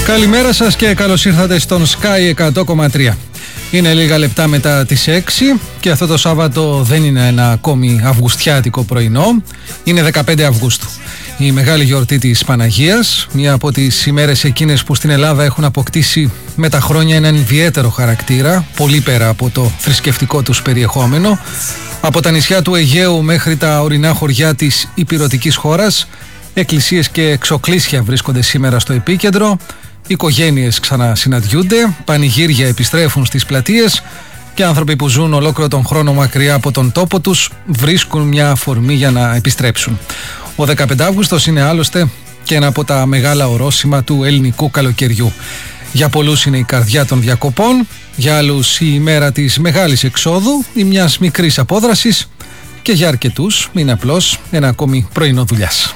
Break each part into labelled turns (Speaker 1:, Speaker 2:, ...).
Speaker 1: Καλημέρα σας και καλώς ήρθατε στον Sky 100,3. Είναι λίγα λεπτά μετά τις 6 και αυτό το Σάββατο δεν είναι ένα ακόμη αυγουστιάτικο πρωινό, είναι 15 Αυγούστου. Η μεγάλη γιορτή της Παναγίας, μία από τις ημέρες εκείνες που στην Ελλάδα έχουν αποκτήσει με τα χρόνια έναν ιδιαίτερο χαρακτήρα, πολύ πέρα από το θρησκευτικό τους περιεχόμενο. Από τα νησιά του Αιγαίου μέχρι τα ορεινά χωριά της ηπειρωτικής χώρας, εκκλησίες και εξοκλήσια βρίσκονται σήμερα στο επίκεντρο. Οικογένειες ξανασυναντιούνται, πανηγύρια επιστρέφουν στις πλατείες και άνθρωποι που ζουν ολόκληρο τον χρόνο μακριά από τον τόπο τους βρίσκουν μια αφορμή για να επιστρέψουν. Ο 15 Αύγουστος είναι άλλωστε και ένα από τα μεγάλα ορόσημα του ελληνικού καλοκαιριού. Για πολλούς είναι η καρδιά των διακοπών, για άλλους η ημέρα της μεγάλης εξόδου ή μιας μικρής απόδρασης και για αρκετούς είναι απλώς ένα ακόμη πρωινό δουλειάς.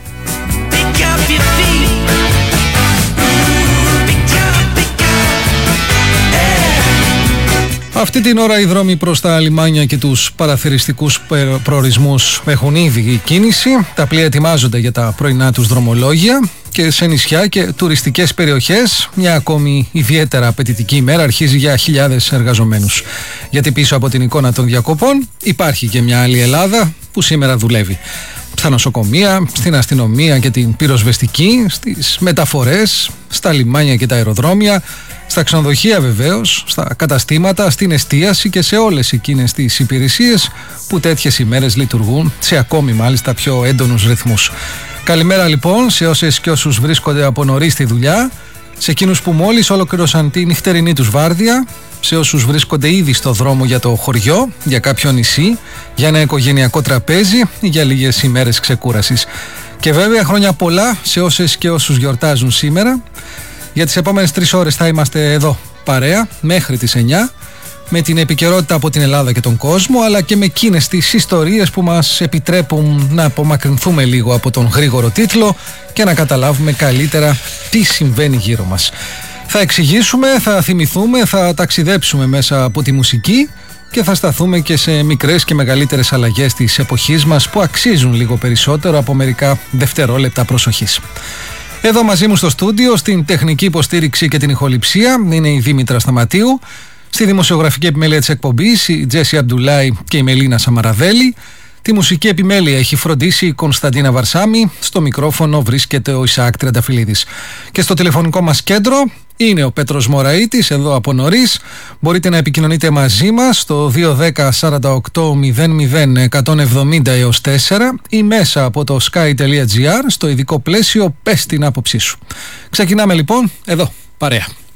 Speaker 1: Αυτή την ώρα οι δρόμοι προς τα λιμάνια και τους παραθεριστικούς προορισμούς έχουν ήδη κίνηση. Τα πλοία ετοιμάζονται για τα πρωινά τους δρομολόγια και σε νησιά και τουριστικές περιοχές μια ακόμη ιδιαίτερα απαιτητική ημέρα αρχίζει για χιλιάδες εργαζομένους. Γιατί πίσω από την εικόνα των διακοπών υπάρχει και μια άλλη Ελλάδα που σήμερα δουλεύει. Στα νοσοκομεία, στην αστυνομία και την πυροσβεστική, στις μεταφορές, στα λιμάνια και τα αεροδρόμια, στα ξενοδοχεία βεβαίως, στα καταστήματα, στην εστίαση και σε όλες εκείνες τις υπηρεσίες που τέτοιες ημέρες λειτουργούν σε ακόμη μάλιστα πιο έντονους ρυθμούς. Καλημέρα λοιπόν σε όσες και όσους βρίσκονται από νωρίς στη δουλειά, σε εκείνους που μόλις ολοκλήρωσαν τη νυχτερινή τους βάρδια, σε όσους βρίσκονται ήδη στο δρόμο για το χωριό, για κάποιο νησί, για ένα οικογενειακό τραπέζι ή για λίγες ημέρες ξεκούρασης. Και βέβαια χρόνια πολλά σε όσες και όσους γιορτάζουν σήμερα. Για τις επόμενες 3 ώρες θα είμαστε εδώ παρέα μέχρι τις 9 με την επικαιρότητα από την Ελλάδα και τον κόσμο, αλλά και με εκείνες τις ιστορίες που μας επιτρέπουν να απομακρυνθούμε λίγο από τον γρήγορο τίτλο και να καταλάβουμε καλύτερα τι συμβαίνει γύρω μας. Θα εξηγήσουμε, θα θυμηθούμε, θα ταξιδέψουμε μέσα από τη μουσική και θα σταθούμε και σε μικρές και μεγαλύτερες αλλαγές της εποχής μας που αξίζουν λίγο περισσότερο από μερικά δευτερόλεπτα προσοχής. Εδώ μαζί μου στο στούντιο, στην τεχνική υποστήριξη και την ηχοληψία, είναι η Δήμητρα Σταματίου. Στη δημοσιογραφική επιμέλεια της εκπομπής, η Τζέσι Αμπντουλάη και η Μελίνα Σαμαραδέλη. Τη μουσική επιμέλεια έχει φροντίσει η Κωνσταντίνα Βαρσάμι. Στο μικρόφωνο βρίσκεται ο Ισαάκ Τριανταφυλλίδης. Και στο τηλεφωνικό μας κέντρο είναι ο Πέτρος Μωραΐτης, εδώ από νωρίς. Μπορείτε να επικοινωνείτε μαζί μας στο 210 48 00 170 έως 4 ή μέσα από το sky.gr στο ειδικό πλαίσιο «Πες την άποψή σου». Ξεκινάμε λοιπόν εδώ, παρέα.